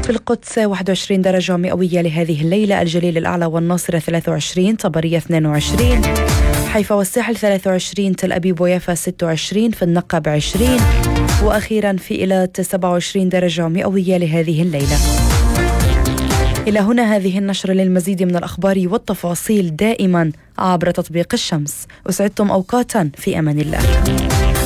في القدس 21 درجة مئوية لهذه الليلة، الجليل الأعلى والناصرة 23، طبرية 22، حيفا والساحل 23، تل أبيب ويافا 26، في النقب 20، وأخيرا في إيلات 27 درجة مئوية لهذه الليلة. إلى هنا هذه النشرة. للمزيد من الأخبار والتفاصيل دائما عبر تطبيق الشمس. أسعدتم أوقاتا في أمان الله.